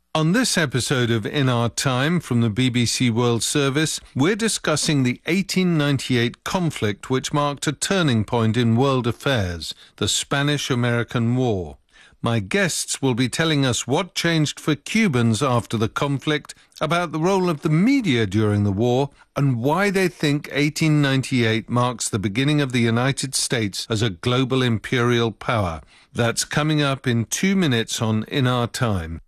On this episode of In Our Time from the BBC World Service, we're discussing the 1898 conflict which marked a turning point in world affairs, the Spanish-American War. My guests will be telling us what changed for Cubans after the conflict, about the role of the media during the war, and why they think 1898 marks the beginning of the United States as a global imperial power. That's coming up in 2 minutes on In Our Time.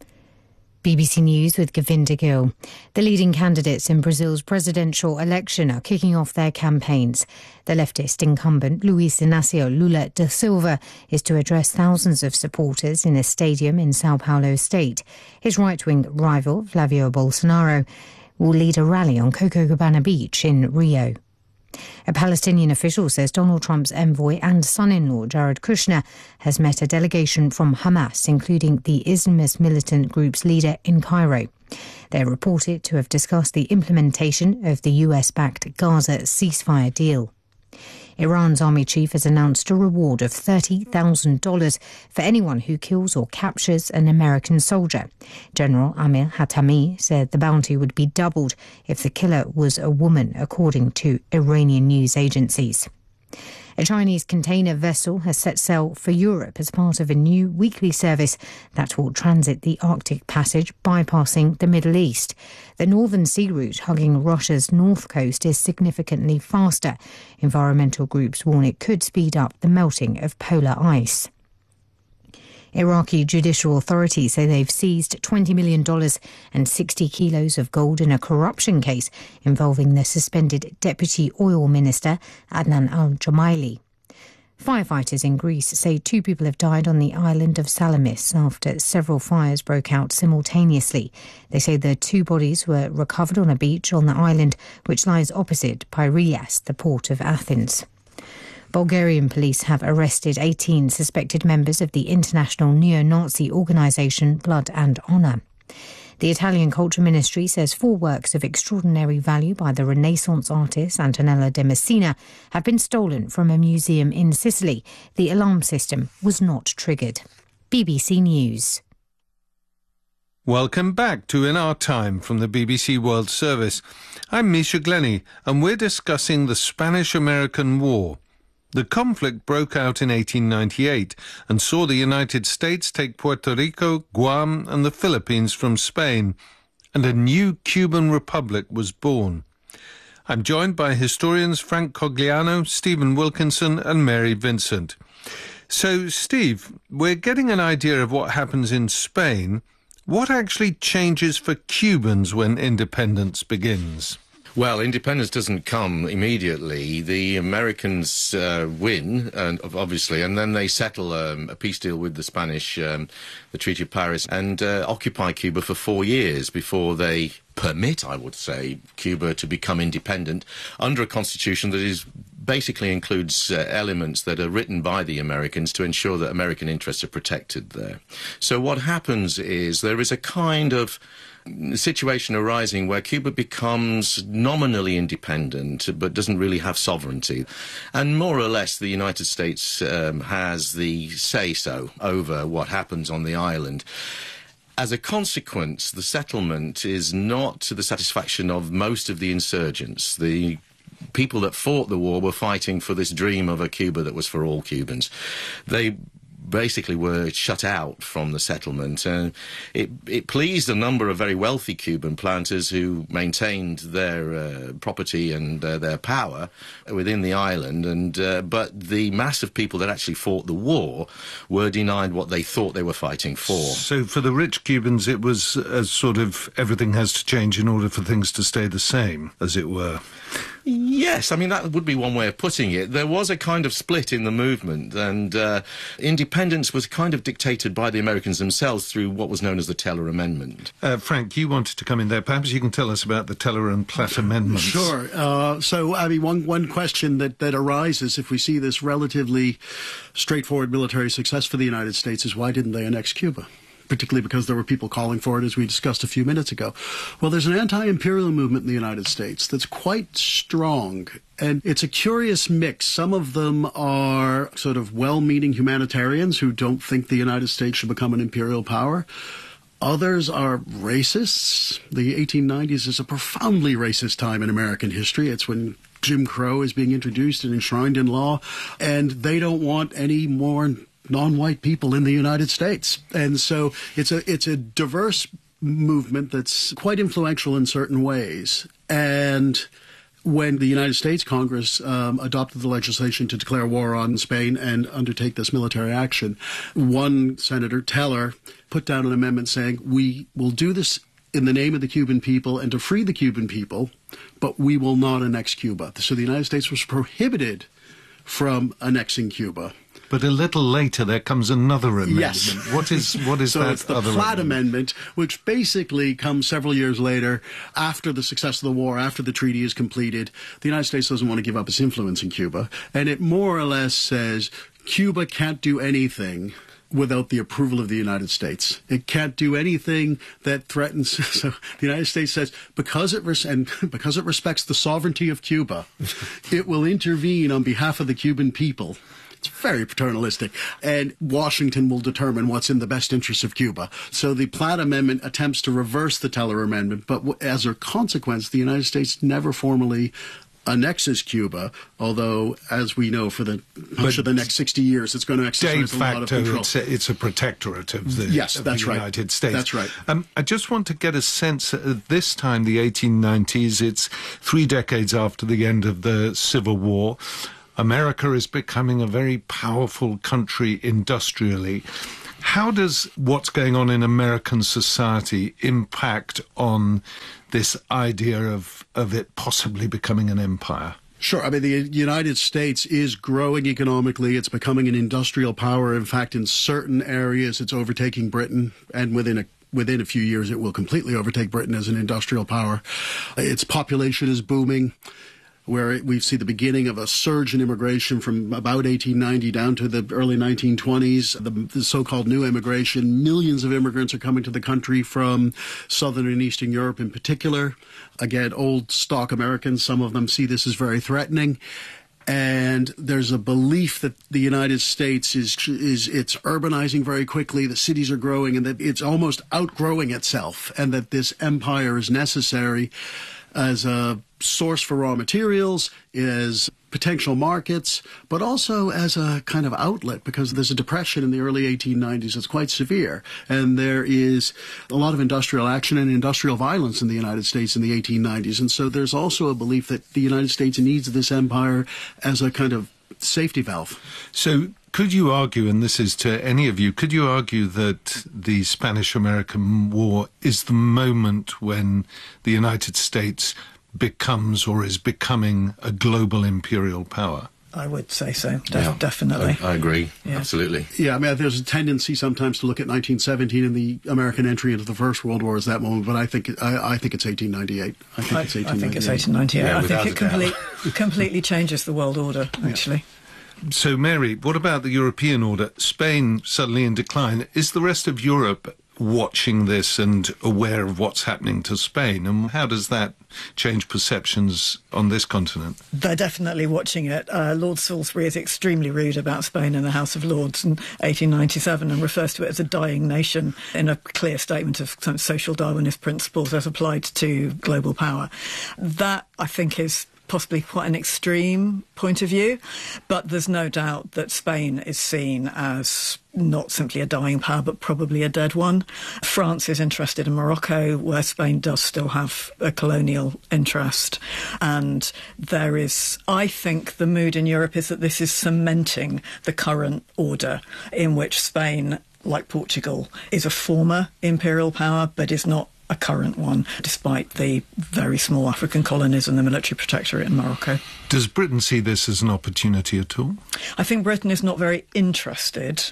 BBC News with Govinda Gill. The leading candidates in Brazil's presidential election are kicking off their campaigns. The leftist incumbent Luiz Inácio Lula da Silva is to address thousands of supporters in a stadium in Sao Paulo state. His right-wing rival, Flavio Bolsonaro, will lead a rally on Copacabana Beach in Rio. A Palestinian official says Donald Trump's envoy and son-in-law, Jared Kushner, has met a delegation from Hamas, including the Islamist militant group's leader in Cairo. They're reported to have discussed the implementation of the US-backed Gaza ceasefire deal. Iran's army chief has announced a reward of $30,000 for anyone who kills or captures an American soldier. General Amir Hatami said the bounty would be doubled if the killer was a woman, according to Iranian news agencies. A Chinese container vessel has set sail for Europe as part of a new weekly service that will transit the Arctic Passage, bypassing the Middle East. The Northern Sea route hugging Russia's north coast is significantly faster. Environmental groups warn it could speed up the melting of polar ice. Iraqi judicial authorities say they've seized $20 million and 60 kilos of gold in a corruption case involving the suspended deputy oil minister Adnan al-Jumaili. Firefighters in Greece say 2 people have died on the island of Salamis after several fires broke out simultaneously. They say the 2 bodies were recovered on a beach on the island, which lies opposite Piraeus, the port of Athens. Bulgarian police have arrested 18 suspected members of the international neo-Nazi organisation Blood and Honour. The Italian Culture Ministry says 4 works of extraordinary value by the Renaissance artist Antonella de Messina have been stolen from a museum in Sicily. The alarm system was not triggered. BBC News. Welcome back to In Our Time from the BBC World Service. I'm Misha Glenny, and we're discussing the Spanish-American War. The conflict broke out in 1898 and saw the United States take Puerto Rico, Guam and the Philippines from Spain, and a new Cuban republic was born. I'm joined by historians Frank Cogliano, Stephen Wilkinson and Mary Vincent. So, Steve, we're getting an idea of what happens in Spain. What actually changes for Cubans when independence begins? Well, independence doesn't come immediately. The Americans win, obviously, and then they settle a peace deal with the Spanish, the Treaty of Paris, and occupy Cuba for 4 years before they permit, I would say, Cuba to become independent under a constitution that is basically includes elements that are written by the Americans to ensure that American interests are protected there. So what happens is there is a kind of situation arising where Cuba becomes nominally independent but doesn't really have sovereignty. And more or less the United States has the say-so over what happens on the island. As a consequence, the settlement is not to the satisfaction of most of the insurgents. The people that fought the war were fighting for this dream of a Cuba that was for all Cubans. They basically were shut out from the settlement. It pleased a number of very wealthy Cuban planters who maintained their property and their power within the island, but the mass of people that actually fought the war were denied what they thought they were fighting for. So for the rich Cubans it was a sort of everything has to change in order for things to stay the same, as it were. Yes, I mean, that would be one way of putting it. There was a kind of split in the movement, and independence was kind of dictated by the Americans themselves through what was known as the Teller Amendment. Frank, you wanted to come in there. Perhaps you can tell us about the Teller and Platt Amendments. Sure. So, I mean, one question that arises if we see this relatively straightforward military success for the United States is why didn't they annex Cuba? Particularly because there were people calling for it, as we discussed a few minutes ago. Well, there's an anti-imperial movement in the United States that's quite strong, and it's a curious mix. Some of them are sort of well-meaning humanitarians who don't think the United States should become an imperial power. Others are racists. The 1890s is a profoundly racist time in American history. It's when Jim Crow is being introduced and enshrined in law, and they don't want any more non-white people in the United States. And so it's a diverse movement that's quite influential in certain ways. And when the United States Congress adopted the legislation to declare war on Spain and undertake this military action, one Senator, Teller, put down an amendment saying, we will do this in the name of the Cuban people and to free the Cuban people, but we will not annex Cuba. So the United States was prohibited from annexing Cuba. But a little later, there comes another amendment. Yes. What is so that it's the other Platt Amendment, which basically comes several years later, after the success of the war, after the treaty is completed. The United States doesn't want to give up its influence in Cuba. And it more or less says Cuba can't do anything without the approval of the United States. It can't do anything that threatens. So the United States says, because it respects the sovereignty of Cuba, it will intervene on behalf of the Cuban people. It's very paternalistic, and Washington will determine what's in the best interest of Cuba. So the Platt Amendment attempts to reverse the Teller Amendment, but as a consequence, the United States never formally annexes Cuba, although, as we know, for the next 60 years, it's going to exercise a lot of control. It's a protectorate of the, United States. That's right. I just want to get a sense, at this time, the 1890s, it's 3 decades after the end of the Civil War. America is becoming a very powerful country industrially. How does what's going on in American society impact on this idea of it possibly becoming an empire? Sure. I mean, the United States is growing economically. It's becoming an industrial power. In fact, in certain areas, it's overtaking Britain, and within a few years, it will completely overtake Britain as an industrial power. Its population is booming, where we see the beginning of a surge in immigration from about 1890 down to the early 1920s, the so-called new immigration. Millions of immigrants are coming to the country from Southern and Eastern Europe in particular. Again, old stock Americans, some of them see this as very threatening. And there's a belief that the United States it's urbanizing very quickly, the cities are growing, and that it's almost outgrowing itself, and that this empire is necessary as a source for raw materials, as potential markets, but also as a kind of outlet, because there's a depression in the early 1890s that's quite severe. And there is a lot of industrial action and industrial violence in the United States in the 1890s. And so there's also a belief that the United States needs this empire as a kind of safety valve. So could you argue, and this is to any of you, could you argue that the Spanish-American War is the moment when the United States becomes or is becoming a global imperial power? I would say so, definitely. I agree, absolutely. Yeah, I mean, there's a tendency sometimes to look at 1917 and the American entry into the First World War as that moment, but I think it's 1898. I think it's 1898. Yeah, I think it completely changes the world order, actually. So, Mary, what about the European order? Spain suddenly in decline. Is the rest of Europe watching this and aware of what's happening to Spain? And how does that change perceptions on this continent? They're definitely watching it. Lord Salisbury is extremely rude about Spain in the House of Lords in 1897 and refers to it as a dying nation in a clear statement of some social Darwinist principles as applied to global power. That, I think, is possibly quite an extreme point of view, but there's no doubt that Spain is seen as not simply a dying power, but probably a dead one. France is interested in Morocco, where Spain does still have a colonial interest. And there is, I think, the mood in Europe is that this is cementing the current order in which Spain, like Portugal, is a former imperial power, but is not a current one, despite the very small African colonies and the military protectorate in Morocco. Does Britain see this as an opportunity at all? I think Britain is not very interested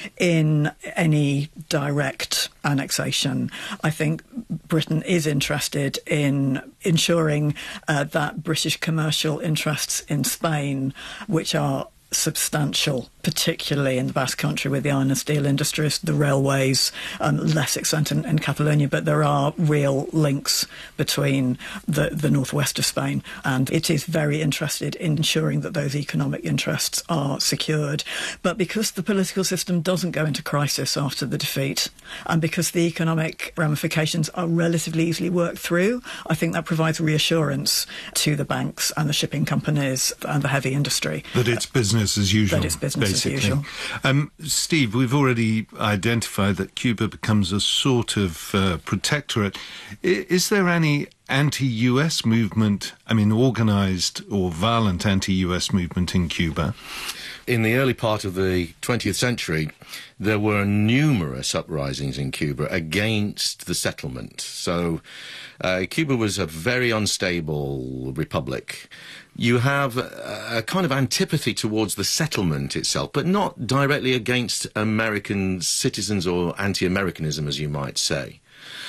in any direct annexation. I think Britain is interested in ensuring that British commercial interests in Spain, which are substantial, particularly in the Basque Country with the iron and steel industries, the railways, less extent in Catalonia, but there are real links between the northwest of Spain, and it is very interested in ensuring that those economic interests are secured. But because the political system doesn't go into crisis after the defeat, and because the economic ramifications are relatively easily worked through, I think that provides reassurance to the banks and the shipping companies and the heavy industry. That it's business as usual. That it's business basically. as usual. Steve, we've already identified that Cuba becomes a sort of protectorate. Is there any anti-US movement, organised or violent anti-US movement in Cuba? In the early part of the 20th century, there were numerous uprisings in Cuba against the settlement. So Cuba was a very unstable republic. You have a kind of antipathy towards the settlement itself, but not directly against American citizens or anti-Americanism, as you might say.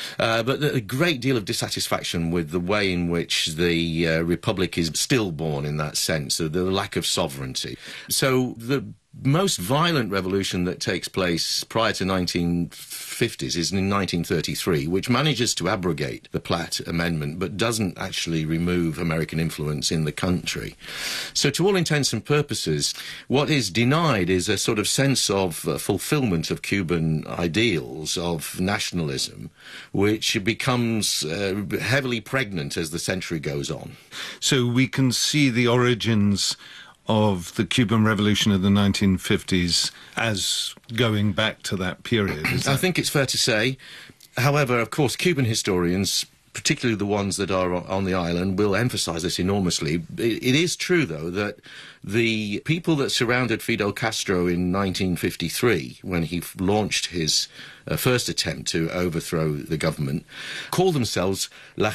But a great deal of dissatisfaction with the way in which the republic is stillborn in that sense, the lack of sovereignty. So the most violent revolution that takes place prior to 1950s is in 1933, which manages to abrogate the Platt Amendment but doesn't actually remove American influence in the country. So to all intents and purposes, what is denied is a sort of sense of fulfillment of Cuban ideals of nationalism, which becomes heavily pregnant as the century goes on. So we can see the origins of the Cuban Revolution of the 1950s as going back to that period. I think it's fair to say. However, of course, Cuban historians, particularly the ones that are on the island, will emphasise this enormously. It is true, though, that the people that surrounded Fidel Castro in 1953, when he launched his first attempt to overthrow the government, called themselves La